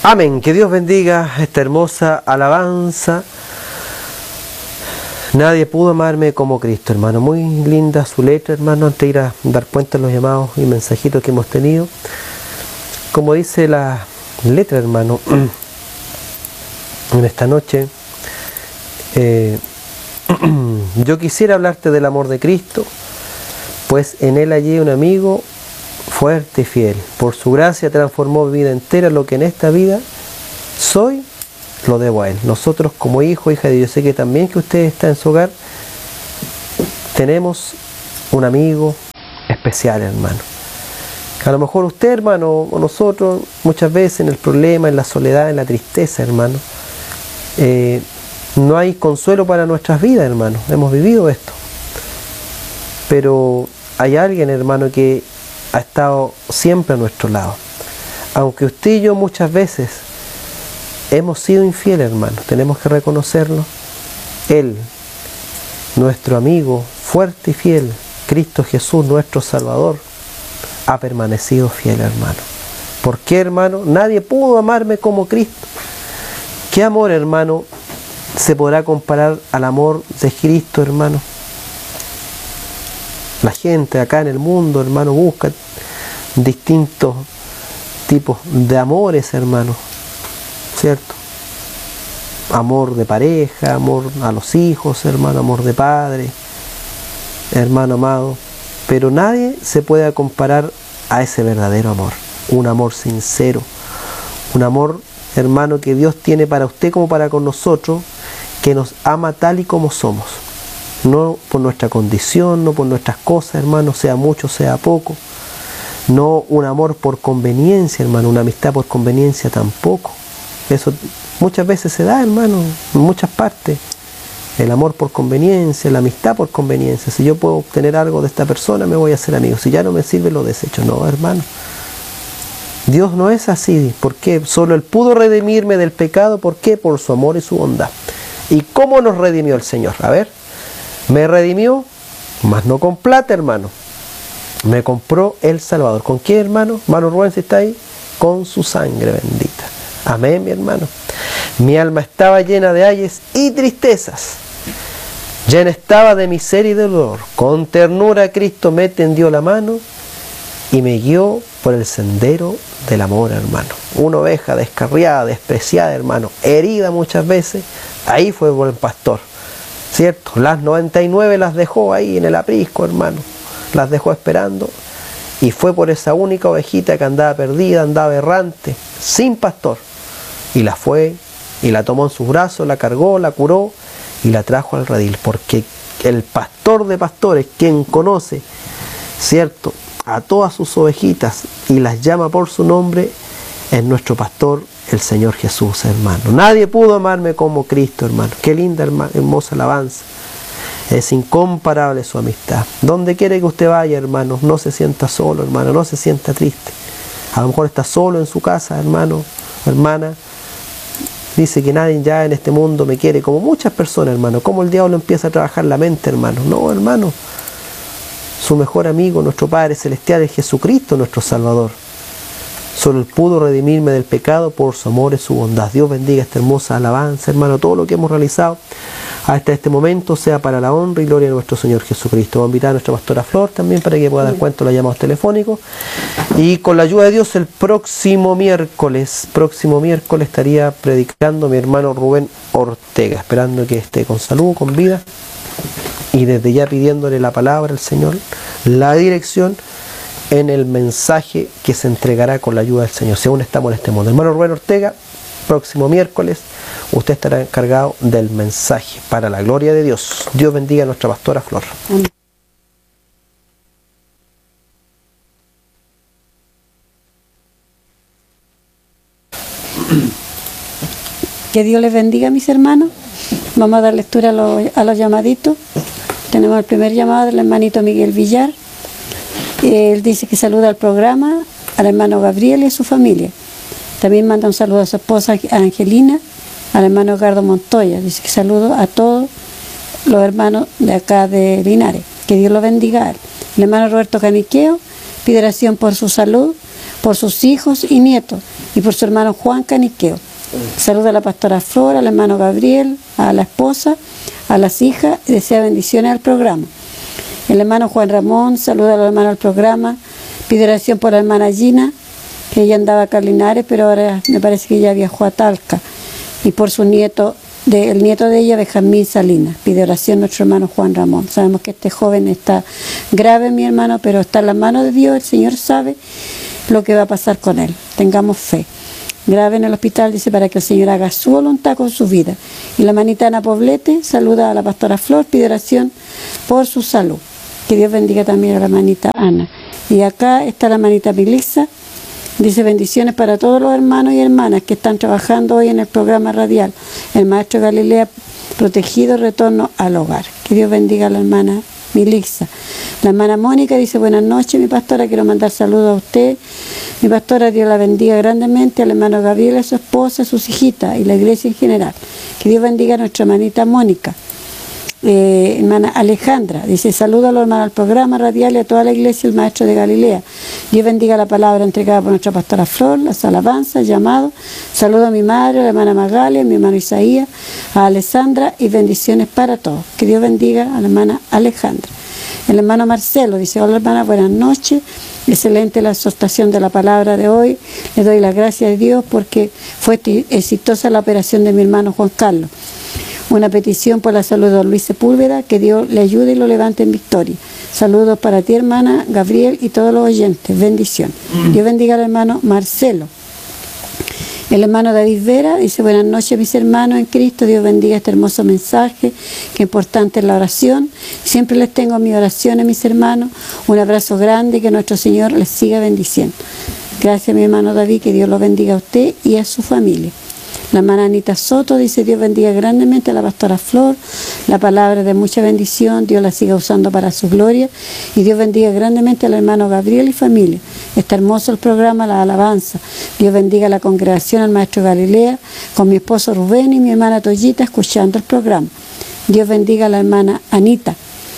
Amén. Que Dios bendiga esta hermosa alabanza. Nadie pudo amarme como Cristo, hermano. Muy linda su letra, hermano, antes de ir a dar cuenta de los llamados y mensajitos que hemos tenido. Como dice la letra, hermano, en esta noche, yo quisiera hablarte del amor de Cristo, pues en Él hallé un amigo fuerte y fiel. Por su gracia transformó mi vida entera. Lo que en esta vida soy, lo debo a Él. Nosotros como hijo, hija de Dios, yo sé que también que usted está en su hogar, tenemos un amigo especial, hermano. A lo mejor usted, hermano, o nosotros, muchas veces en el problema, en la soledad, en la tristeza, hermano, no hay consuelo para nuestras vidas, hermano. Hemos vivido esto. Pero hay alguien, hermano, que ha estado siempre a nuestro lado. Aunque usted y yo muchas veces hemos sido infieles, hermano, tenemos que reconocerlo. Él, nuestro amigo fuerte y fiel, Cristo Jesús, nuestro Salvador, ha permanecido fiel, hermano. ¿Por qué, hermano? Nadie pudo amarme como Cristo. ¿Qué amor, hermano, se podrá comparar al amor de Cristo, hermano? La gente acá en el mundo, hermano, busca distintos tipos de amores, hermano, ¿cierto? Amor de pareja, amor a los hijos, hermano, amor de padre, hermano amado. Pero nadie se puede comparar a ese verdadero amor. Un amor sincero. Un amor, hermano, que Dios tiene para usted como para con nosotros, que nos ama tal y como somos. No por nuestra condición, no por nuestras cosas, hermano, sea mucho, sea poco. No un amor por conveniencia, hermano, una amistad por conveniencia tampoco. Eso muchas veces se da, hermano, en muchas partes. El amor por conveniencia, la amistad por conveniencia. Si yo puedo obtener algo de esta persona, me voy a hacer amigo. Si ya no me sirve, lo desecho. No, hermano. Dios no es así. ¿Por qué? Solo Él pudo redimirme del pecado. ¿Por qué? Por su amor y su bondad. ¿Y cómo nos redimió el Señor? A ver. Me redimió, mas no con plata, hermano. Me compró el Salvador. ¿Con qué, hermano? Hermano Rubén, si está ahí, con su sangre bendita. Amén, mi hermano. Mi alma estaba llena de ayes y tristezas. Llena estaba de miseria y de dolor. Con ternura Cristo me tendió la mano y me guió por el sendero del amor, hermano. Una oveja descarriada, despreciada, hermano, herida muchas veces. Ahí fue el buen pastor, ¿cierto? Las 99 las dejó ahí en el aprisco, hermano. Las dejó esperando. Y fue por esa única ovejita que andaba perdida, andaba errante, sin pastor. Y la fue, y la tomó en sus brazos, la cargó, la curó y la trajo al redil. Porque el pastor de pastores, quien conoce, ¿cierto?, a todas sus ovejitas y las llama por su nombre, es nuestro pastor, el Señor Jesús, hermano. Nadie pudo amarme como Cristo, hermano. Qué linda, hermosa alabanza. Es incomparable su amistad. Donde quiere que usted vaya, hermano, no se sienta solo, hermano, no se sienta triste. A lo mejor está solo en su casa, hermano, hermana. Dice que nadie ya en este mundo me quiere, como muchas personas, hermano. Como el diablo empieza a trabajar la mente, hermano. No, hermano. Su mejor amigo, nuestro Padre Celestial, es Jesucristo, nuestro Salvador. Solo Él pudo redimirme del pecado por su amor y su bondad. Dios bendiga esta hermosa alabanza, hermano. Todo lo que hemos realizado hasta este momento sea para la honra y gloria de nuestro Señor Jesucristo. Vamos a invitar a nuestra pastora Flor también para que pueda dar cuenta de los llamados telefónicos. Y con la ayuda de Dios, el próximo miércoles estaría predicando mi hermano Rubén Ortega, esperando que esté con salud, con vida. Y desde ya pidiéndole la palabra al Señor, la dirección en el mensaje que se entregará con la ayuda del Señor, si aún estamos en este mundo. Hermano Rubén Ortega, próximo miércoles, usted estará encargado del mensaje para la gloria de Dios. Dios bendiga a nuestra pastora Flor. Amén. Que Dios les bendiga, mis hermanos. Vamos a dar lectura a los llamaditos. Tenemos el primer llamado del hermanito Miguel Villar. Él dice que saluda al programa, al hermano Gabriel y a su familia. También manda un saludo a su esposa Angelina, al hermano Edgardo Montoya. Dice que saludo a todos los hermanos de acá de Linares. Que Dios los bendiga a él. El hermano Roberto Caniqueo pide oración por su salud, por sus hijos y nietos y por su hermano Juan Caniqueo. Saluda a la pastora Flor, al hermano Gabriel, a la esposa, a las hijas y desea bendiciones al programa. El hermano Juan Ramón saluda a los hermanos al programa, pide oración por la hermana Gina, que ella andaba acá en Linares, pero ahora me parece que ella viajó a Talca, y por su nieto, el nieto de ella, Benjamín Salinas. Pide oración nuestro hermano Juan Ramón. Sabemos que este joven está grave, mi hermano, pero está en las manos de Dios. El Señor sabe lo que va a pasar con él. Tengamos fe. Grave en el hospital, dice, para que el Señor haga su voluntad con su vida. Y la manita Ana Poblete saluda a la pastora Flor, pide oración por su salud. Que Dios bendiga también a la manita Ana. Y acá está la manita Melissa. Dice bendiciones para todos los hermanos y hermanas que están trabajando hoy en el programa radial. El maestro Galilea protegido, retorno al hogar. Que Dios bendiga a la hermana Melissa. La hermana Mónica dice buenas noches, mi pastora, quiero mandar saludos a usted. Mi pastora, Dios la bendiga grandemente, al hermano Gabriel, a su esposa, a sus hijitas y la iglesia en general. Que Dios bendiga a nuestra hermanita Mónica. Hermana Alejandra dice saludos a los hermanos al programa radial y a toda la iglesia, el maestro de Galilea. Dios bendiga la palabra entregada por nuestra pastora Flor, las alabanzas, llamado. Saludo a mi madre, a la hermana Magalia, a mi hermano Isaías, a Alessandra y bendiciones para todos. Que Dios bendiga a la hermana Alejandra. El hermano Marcelo dice hola hermana, buenas noches. Excelente la exhortación de la palabra de hoy. Le doy las gracias a Dios porque fue exitosa la operación de mi hermano Juan Carlos. Una petición por la salud de Luis Sepúlveda, que Dios le ayude y lo levante en victoria. Saludos para ti, hermana Gabriel, y todos los oyentes. Bendición. Dios bendiga al hermano Marcelo. El hermano David Vera dice buenas noches mis hermanos en Cristo, Dios bendiga este hermoso mensaje, que importante es la oración. Siempre les tengo mi oración a mis hermanos. Un abrazo grande y que nuestro Señor les siga bendiciendo. Gracias mi hermano David, que Dios lo bendiga a usted y a su familia. La hermana Anita Soto dice Dios bendiga grandemente a la pastora Flor, la palabra de mucha bendición, Dios la siga usando para su gloria, y Dios bendiga grandemente al hermano Gabriel y familia. Está hermoso el programa, la alabanza. Dios bendiga a la congregación, al maestro Galilea, con mi esposo Rubén y mi hermana Toyita escuchando el programa. Dios bendiga a la hermana Anita.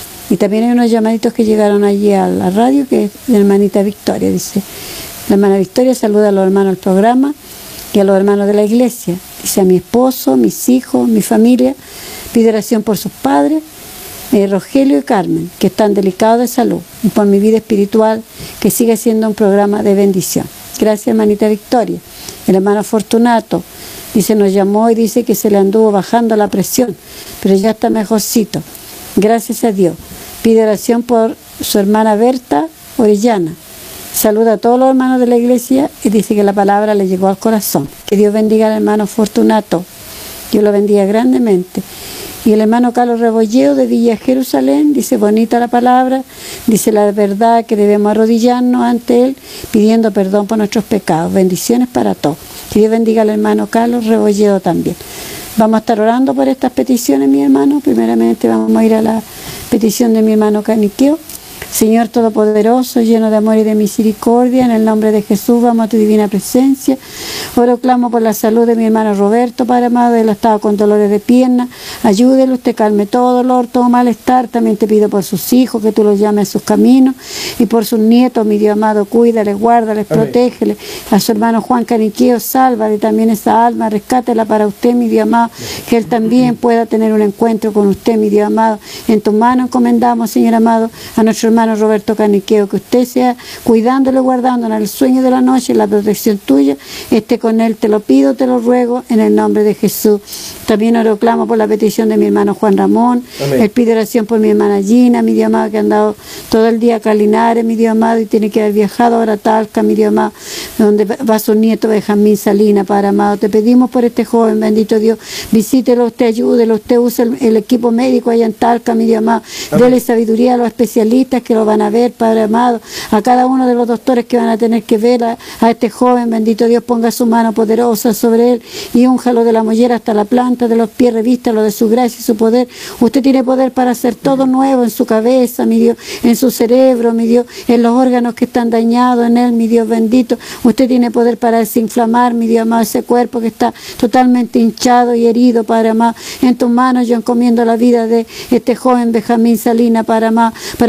Y también hay unos llamaditos que llegaron allí a la radio, que es la hermanita Victoria, dice. La hermana Victoria saluda a los hermanos del programa y a los hermanos de la iglesia. Dice a mi esposo, mis hijos, mi familia. Pide oración por sus padres, Rogelio y Carmen, que están delicados de salud, y por mi vida espiritual, que sigue siendo un programa de bendición. Gracias, hermanita Victoria. El hermano Fortunato dice, nos llamó y dice que se le anduvo bajando la presión, pero ya está mejorcito. Gracias a Dios. Pide oración por su hermana Berta Orellana. Saluda a todos los hermanos de la iglesia y dice que la palabra le llegó al corazón. Que Dios bendiga al hermano Fortunato. Dios lo bendiga grandemente. Y el hermano Carlos Rebolleo de Villa Jerusalén dice, bonita la palabra, dice la verdad que debemos arrodillarnos ante Él pidiendo perdón por nuestros pecados. Bendiciones para todos. Que Dios bendiga al hermano Carlos Rebolleo también. Vamos a estar orando por estas peticiones, mi hermano. Primeramente vamos a ir a la petición de mi hermano Caniqueo. Señor Todopoderoso, lleno de amor y de misericordia, en el nombre de Jesús vamos a tu divina presencia. Oro, clamo por la salud de mi hermano Roberto, Padre amado, él ha estado con dolores de pierna. Ayúdelo, usted calme todo dolor, todo malestar. También te pido por sus hijos, que tú los llames a sus caminos, y por sus nietos, mi Dios amado, cuídales, guárdales, protégeles. A su hermano Juan Caniqueo, sálvale también esa alma, rescátela para usted, mi Dios amado, que él también pueda tener un encuentro con usted, mi Dios amado. En tus manos encomendamos, Señor amado, a nuestro hermano Roberto Caniqueo, que usted sea cuidándolo, guardándolo en el sueño de la noche, en la protección tuya, esté con él, te lo pido, te lo ruego, en el nombre de Jesús. También oro, clamo por la petición de mi hermano Juan Ramón. Amén. Él pide oración por mi hermana Gina, mi Dios amado, que ha andado todo el día acá a Linares, mi Dios amado, y tiene que haber viajado ahora a Talca, mi Dios amado, donde va su nieto Benjamín Salinas, Padre amado. Te pedimos por este joven, bendito Dios, visítelo, usted ayúdelo, usted usa el equipo médico allá en Talca, mi Dios amado. Dele sabiduría a los especialistas que lo van a ver, Padre amado, a cada uno de los doctores que van a tener que ver a este joven, bendito Dios, ponga su mano poderosa sobre él y únjalo de la mollera hasta la planta de los pies, revístalo de su gracia y su poder. Usted tiene poder para hacer todo nuevo en su cabeza, mi Dios, en su cerebro, mi Dios, en los órganos que están dañados en él, mi Dios bendito. Usted tiene poder para desinflamar, mi Dios amado, ese cuerpo que está totalmente hinchado y herido, Padre amado. En tus manos yo encomiendo la vida de este joven Benjamín Salinas, Padre amado, para que usted haga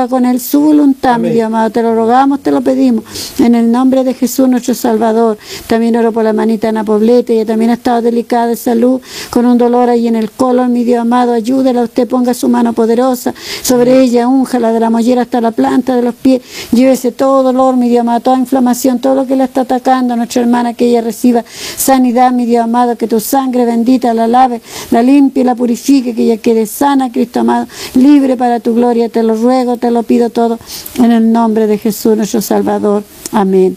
haga con él su voluntad, mi Dios amado. Te lo rogamos, te lo pedimos, en el nombre de Jesús nuestro Salvador. También oro por la hermanita Ana Poblete, ella también ha estado delicada de salud, con un dolor ahí en el colon, mi Dios amado, ayúdela, usted ponga su mano poderosa sobre ella, únjala de la mollera hasta la planta de los pies, llévese todo dolor, mi Dios amado, toda inflamación, todo lo que le está atacando a nuestra hermana, que ella reciba sanidad, mi Dios amado, que tu sangre bendita la lave, la limpie, la purifique, que ella quede sana, Cristo amado, libre para tu gloria, te lo ruego, te lo pido todo, en el nombre de Jesús nuestro Salvador. Amén.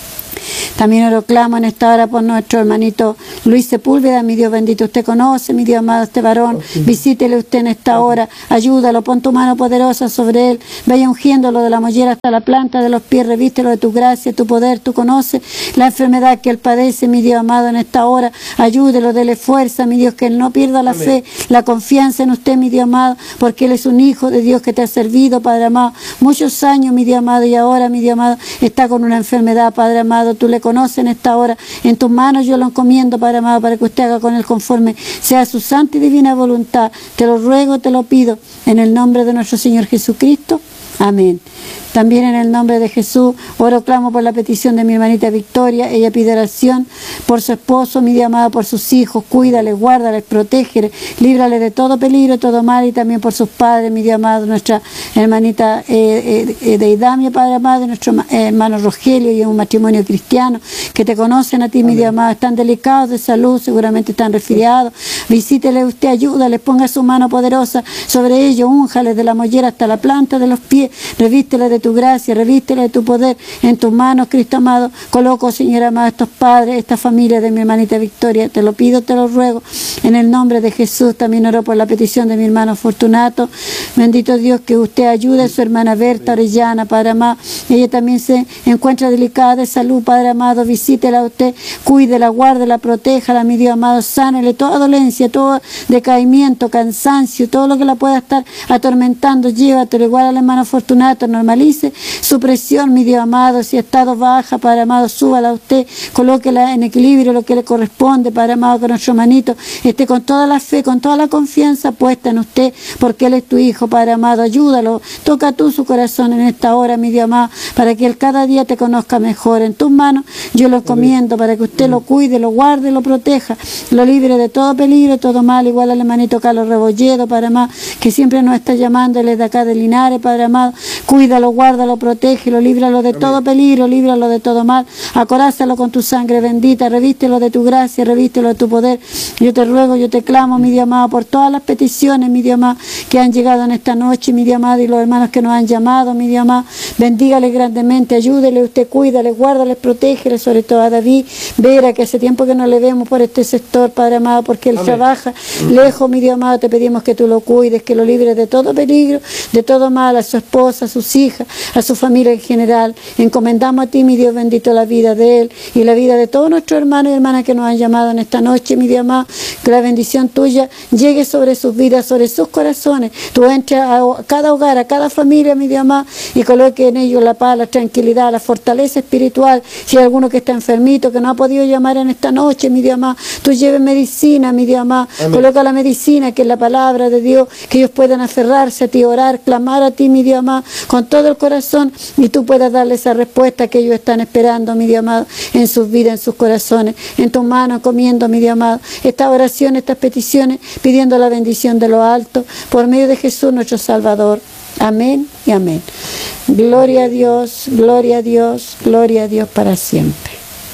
También oro, clamo en esta hora por nuestro hermanito Luis Sepúlveda, mi Dios bendito, usted conoce, mi Dios amado, este varón, visítele usted en esta hora, ayúdalo, pon tu mano poderosa sobre él, vaya ungiéndolo de la mollera hasta la planta de los pies, revístelo de tu gracia, tu poder, tú conoces la enfermedad que él padece, mi Dios amado, en esta hora, ayúdelo, dele fuerza, mi Dios, que él no pierda la fe, la confianza en usted, mi Dios amado, porque él es un hijo de Dios que te ha servido, Padre amado, muchos años, mi Dios amado, y ahora, mi Dios amado, está con una enfermedad, Padre amado, tú le conoces en esta hora, en tus manos yo lo encomiendo, Padre amado, para que usted haga con él conforme sea su santa y divina voluntad. Te lo ruego, te lo pido, en el nombre de nuestro Señor Jesucristo. Amén. También en el nombre de Jesús, oro, clamo por la petición de mi hermanita Victoria. Ella pide oración por su esposo, mi Dios amado, por sus hijos. Cuídale, guárdale, protégele, líbrale de todo peligro, todo mal, y también por sus padres, mi Dios amado, nuestra hermanita Deidamia, Padre amado, y nuestro hermano Rogelio, y un matrimonio cristiano que te conocen a ti, mi Dios amado. Están delicados de salud, seguramente están resfriados. Visítele usted, ayúdale, ponga su mano poderosa sobre ellos, únjale de la mollera hasta la planta de los pies, revístele de tu gracia, revístele de tu poder en tus manos, Cristo amado. Coloco, Señor amado, estos padres, esta familia de mi hermanita Victoria, te lo pido, te lo ruego, en el nombre de Jesús. También oro por la petición de mi hermano Fortunato, bendito Dios, que usted ayude a su hermana Berta Orellana, Padre amado. Ella también se encuentra delicada de salud, Padre amado, visítela a usted, cuídela, guárdela, protéjala, mi Dios amado, sánele toda dolencia, todo decaimiento, cansancio, todo lo que la pueda estar atormentando, llévatelo, igual al hermano Fortunato, normalice su presión, mi Dios amado, si ha estado baja, Padre amado, súbala a usted, colóquela en equilibrio, lo que le corresponde, Padre amado, que nuestro hermanito esté con toda la fe, con toda la confianza puesta en usted, porque él es tu hijo, Padre amado, ayúdalo, toca tú su corazón en esta hora, mi Dios amado, para que él cada día te conozca mejor. En tus manos yo lo encomiendo, para que usted lo cuide, lo guarde, lo proteja, lo libre de todo peligro, todo mal, igual al hermanito Carlos Rebolledo, Padre amado, que siempre nos está llamando, él es de acá de Linares, Padre amado, cuídalo, guárdalo, protégelo, líbralo de todo peligro, líbralo de todo mal, acorázalo con tu sangre bendita, revístelo de tu gracia, revístelo de tu poder. Yo te ruego, yo te clamo, mi Dios amado, por todas las peticiones, mi Dios amado, que han llegado en esta noche, mi Dios amado, y los hermanos que nos han llamado, mi Dios amado, bendígale grandemente, ayúdele, usted cuídale, guárdale, protégele, sobre todo a David Vera, que hace tiempo que no le vemos por este sector, Padre amado, porque él trabaja lejos, mi Dios amado, te pedimos que tú lo cuides, que lo libres de todo peligro, de todo mal, a su esposa, a sus hijas, a su familia en general. Encomendamos a ti, mi Dios bendito, la vida de él y la vida de todos nuestros hermanos y hermanas que nos han llamado en esta noche, mi Dios amado, que la bendición tuya llegue sobre sus vidas, sobre sus corazones. Tú entres a cada hogar, a cada familia, mi Dios amado, y coloque en ellos la paz, la tranquilidad, la fortaleza espiritual. Si hay alguno que está enfermito, que no ha podido llamar en esta noche, mi Dios amado, tú lleves medicina, mi Dios amado. Coloca la medicina, que es la palabra de Dios, que ellos puedan aferrarse a ti, orar, clamar a ti, mi Dios amado, con todo el corazón, y tú puedas darle esa respuesta que ellos están esperando, mi Dios amado, en sus vidas, en sus corazones. En tus manos encomiendo, mi Dios amado, estas oraciones, estas peticiones, pidiendo la bendición de lo alto, por medio de Jesús nuestro Salvador. Amén y amén. Gloria a Dios, gloria a Dios, gloria a Dios para siempre.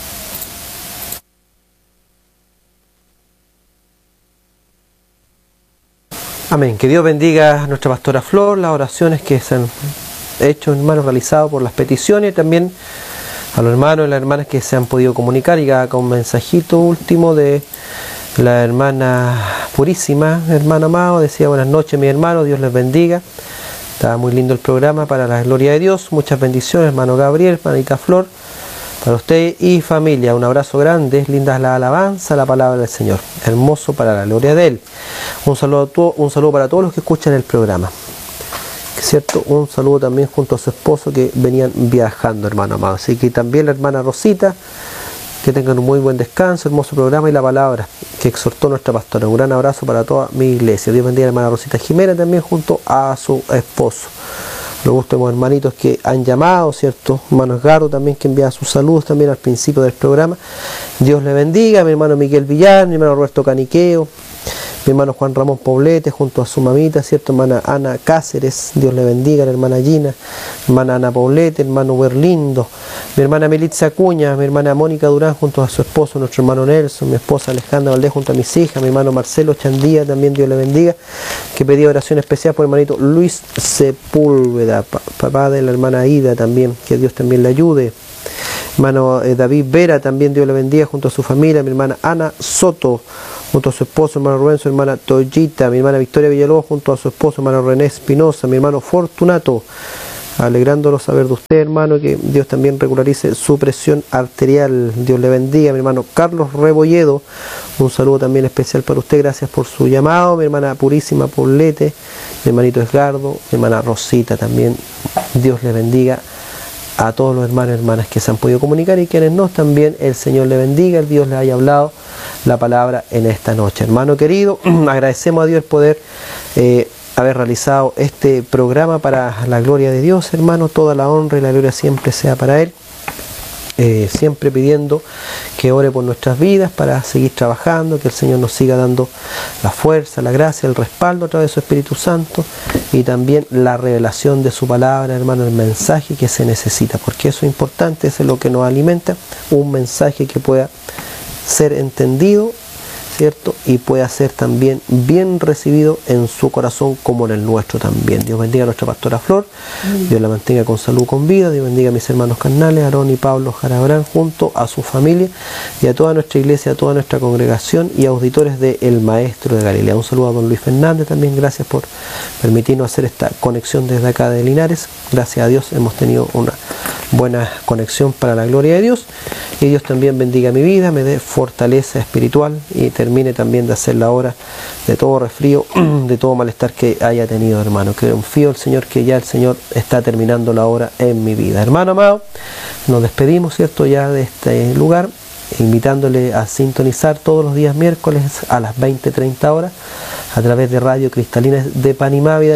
Amén. Que Dios bendiga a nuestra pastora Flor, las oraciones que se han hecho, hermanos, realizados por las peticiones, y también a los hermanos y las hermanas que se han podido comunicar, y acá un mensajito último de la hermana Purísima, hermano amado, decía: buenas noches, mis hermanos, Dios les bendiga. Está muy lindo el programa, para la gloria de Dios. Muchas bendiciones, hermano Gabriel, hermanita Flor, para usted y familia. Un abrazo grande, lindas la alabanza, la palabra del Señor. Hermoso para la gloria de Él. Un saludo para todos los que escuchan el programa. ¿Cierto? Un saludo también junto a su esposo, que venían viajando, hermano amado. Así que también la hermana Rosita, que tengan un muy buen descanso, hermoso programa, y la palabra que exhortó nuestra pastora. Un gran abrazo para toda mi iglesia. Dios bendiga a la hermana Rosita Jimena, también junto a su esposo. los últimos hermanitos que han llamado, ¿cierto? Hermano Edgardo también, que envía sus saludos también al principio del programa. Dios le bendiga. Mi hermano Miguel Villar, mi hermano Roberto Caniqueo, mi hermano Juan Ramón Poblete junto a su mamita, ¿cierto? Hermana Ana Cáceres, Dios le bendiga, la hermana Gina, hermana Ana Poblete, hermano Berlindo, mi hermana Melitza Acuña, mi hermana Mónica Durán junto a su esposo, nuestro hermano Nelson, mi esposa Alejandra Valdés junto a mis hijas, mi hermano Marcelo Chandía, también Dios le bendiga, que pedía oración especial por el hermanito Luis Sepúlveda, papá de la hermana Ida también, que Dios también le ayude. Hermano David Vera, también Dios le bendiga junto a su familia, mi hermana Ana Soto, junto a su esposo, hermano Rubén, su hermana Toyita, mi hermana Victoria Villalobos, junto a su esposo, hermano René Espinosa, mi hermano Fortunato, alegrándolo saber de usted, hermano, que Dios también regularice su presión arterial, Dios le bendiga, mi hermano Carlos Rebolledo, un saludo también especial para usted, gracias por su llamado, mi hermana Purísima Poblete, mi hermanito Edgardo, mi hermana Rosita también, Dios le bendiga a todos los hermanos y hermanas que se han podido comunicar y quienes no, también el Señor le bendiga, el Dios le haya hablado la palabra en esta noche. Hermano querido, agradecemos a Dios el poder haber realizado este programa para la gloria de Dios, hermano, toda la honra y la gloria siempre sea para Él. Siempre pidiendo que ore por nuestras vidas para seguir trabajando, que el Señor nos siga dando la fuerza, la gracia, el respaldo a través de su Espíritu Santo y también la revelación de su palabra, hermano, el mensaje que se necesita, porque eso es importante, eso es lo que nos alimenta, un mensaje que pueda ser entendido, ¿cierto? Y pueda ser también bien recibido en su corazón como en el nuestro también. Dios bendiga a nuestra pastora Flor, Dios la mantenga con salud, con vida, Dios bendiga a mis hermanos carnales, Aarón y Pablo Jarabrán, junto a su familia y a toda nuestra iglesia, a toda nuestra congregación y auditores de El Maestro de Galilea. Un saludo a don Luis Fernández también, gracias por permitirnos hacer esta conexión desde acá de Linares. Gracias a Dios hemos tenido una buena conexión para la gloria de Dios, y Dios también bendiga mi vida, me dé fortaleza espiritual y termine también de hacer la obra de todo resfrío, de todo malestar que haya tenido, hermano. Que confío al Señor que ya el Señor está terminando la obra en mi vida. Hermano amado, nos despedimos, ¿cierto?, ya de este lugar, invitándole a sintonizar todos los días miércoles a las 20:30 horas a través de Radio Cristalina de Panimávida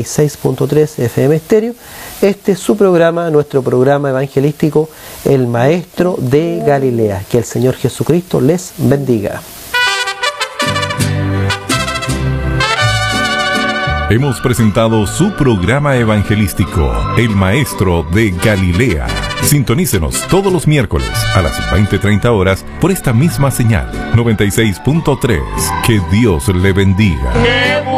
96.3 FM Estéreo. Este es su programa, nuestro programa evangelístico, El Maestro de Galilea. Que el Señor Jesucristo les bendiga. Hemos presentado su programa evangelístico, El Maestro de Galilea. Sintonícenos todos los miércoles a las 20:30 horas por esta misma señal, 96.3. Que Dios le bendiga.